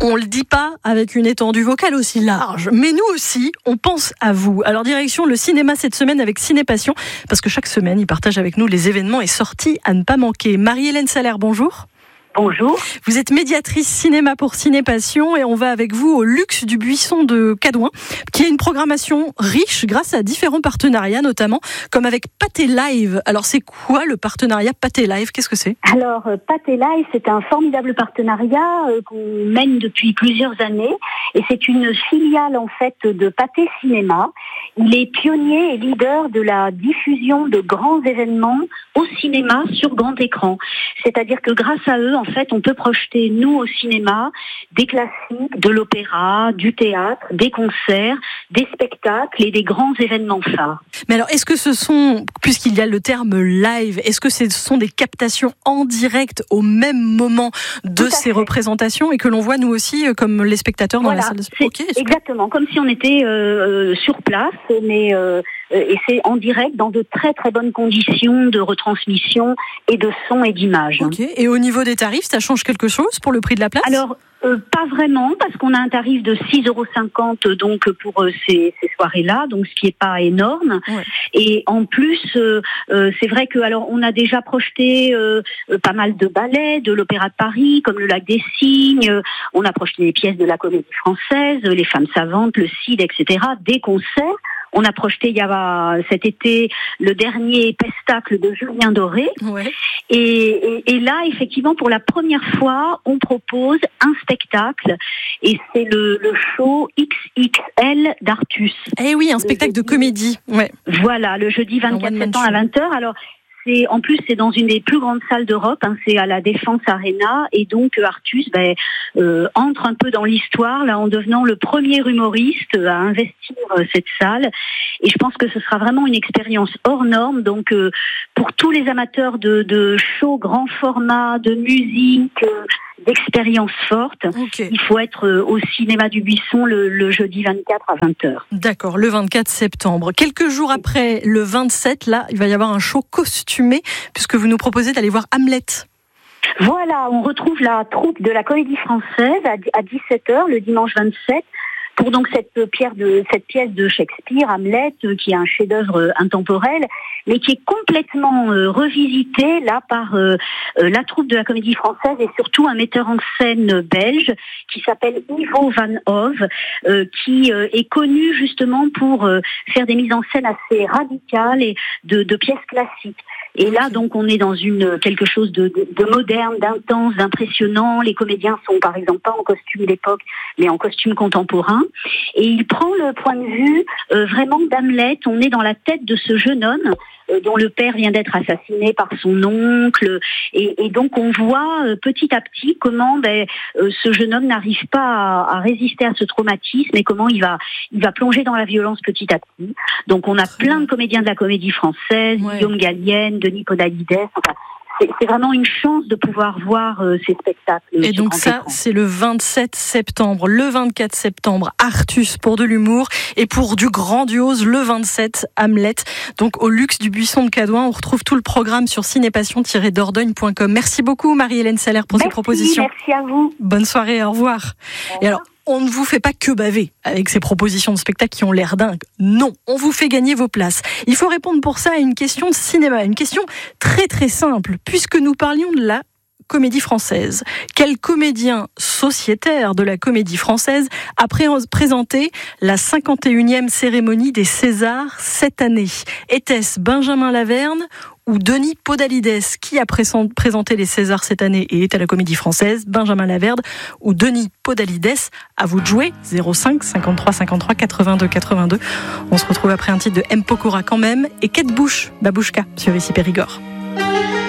On le dit pas avec une étendue vocale aussi large, mais nous aussi, on pense à vous. Alors direction le cinéma cette semaine avec Ciné Passion, parce que chaque semaine, ils partagent avec nous les événements et sorties à ne pas manquer. Marie-Hélène Salaire, bonjour. Bonjour. Vous êtes médiatrice cinéma pour Ciné Passion et on va avec vous au Luxe du Buisson de Cadouin, qui a une programmation riche grâce à différents partenariats, notamment comme avec Pâté Live. Alors c'est quoi le partenariat Pâté Live ? Qu'est-ce que c'est ? Alors Pâté Live, c'est un formidable partenariat qu'on mène depuis plusieurs années et c'est une filiale en fait de Pâté Cinéma. Il est pionnier et leader de la diffusion de grands événements au cinéma sur grand écran. C'est-à-dire que grâce à eux, en fait, on peut projeter, nous, au cinéma, des classiques, de l'opéra, du théâtre, des concerts, des spectacles et des grands événements phares. Mais alors, est-ce que ce sont, puisqu'il y a le terme live, est-ce que ce sont des captations en direct au même moment de ces représentations et que l'on voit, nous aussi, comme les spectateurs dans la salle de spectacle ? Exactement, comme si on était sur place, mais et c'est en direct dans de très très bonnes conditions de retransmission et de son et d'image. Ok. Et au niveau des tarifs, ça change quelque chose pour le prix de la place ? Alors, pas vraiment, parce qu'on a un tarif de 6,50 € donc pour ces soirées-là, donc ce qui est pas énorme. Ouais. Et en plus, c'est vrai que alors on a déjà projeté pas mal de ballets, de l'Opéra de Paris, comme le Lac des Cygnes. On a projeté des pièces de la Comédie Française, Les Femmes Savantes, le Cid, etc. Des concerts. On a projeté il y a cet été le dernier Pestacle de Julien Doré. Ouais. Et là, effectivement, pour la première fois, on propose un spectacle et c'est le show XXL d'Artus. Eh oui, un spectacle de comédie. Ouais. Voilà, le jeudi 24 septembre à 20h. Alors, c'est dans une des plus grandes salles d'Europe, c'est à la Défense Arena, et donc Artus entre un peu dans l'histoire là en devenant le premier humoriste à investir cette salle, et je pense que ce sera vraiment une expérience hors norme. Donc pour tous les amateurs de show grand format, de musique, d'expériences fortes, il faut être au cinéma du Buisson le jeudi 24 à 20h. D'accord, le 24 septembre. Quelques jours après, le 27, là, il va y avoir un show costumé, puisque vous nous proposez d'aller voir Hamlet. Voilà, on retrouve la troupe de la Comédie Française à 17h le dimanche 27 pour donc cette pièce de Shakespeare, Hamlet, qui est un chef-d'œuvre intemporel, mais qui est complètement revisité là par la troupe de la Comédie Française et surtout un metteur en scène belge qui s'appelle Ivo van Hove, qui est connu justement pour faire des mises en scène assez radicales et de pièces classiques. Et là, donc, on est dans quelque chose de moderne, d'intense, d'impressionnant. Les comédiens sont, par exemple, pas en costume d'époque, mais en costume contemporain. Et il prend le point de vue vraiment d'Hamlet. On est dans la tête de ce jeune homme dont le père vient d'être assassiné par son oncle. Et donc, on voit petit à petit comment ce jeune homme n'arrive pas à résister à ce traumatisme et comment il va plonger dans la violence petit à petit. Donc, on a plein de comédiens de la Comédie Française, Guillaume Gallienne, Denis Podalides. Enfin, c'est vraiment une chance de pouvoir voir ces spectacles. Et donc ça, c'est le 27 septembre. Le 24 septembre, Artus pour de l'humour. Et pour du grandiose, le 27, Hamlet. Donc au Luxe du Buisson de Cadouin, on retrouve tout le programme sur cinépassion-dordogne.com. Merci beaucoup Marie-Hélène Salaire pour ces propositions. Merci à vous. Bonne soirée, au revoir. Et alors, on ne vous fait pas que baver avec ces propositions de spectacle qui ont l'air dingues. Non, on vous fait gagner vos places. Il faut répondre pour ça à une question de cinéma, une question très très simple, puisque nous parlions de la Comédie Française. Quel comédien sociétaire de la Comédie Française a présenté la 51e cérémonie des Césars cette année ? Était-ce Benjamin Laverne ou Denis Podalides? Qui a présenté les Césars cette année et est à la Comédie Française? Benjamin Laverne ou Denis Podalides? À vous de jouer. 05 53 53 82 82. On se retrouve après un titre de M. Pokora quand même et Kate Bush, Babouchka sur ici Périgord.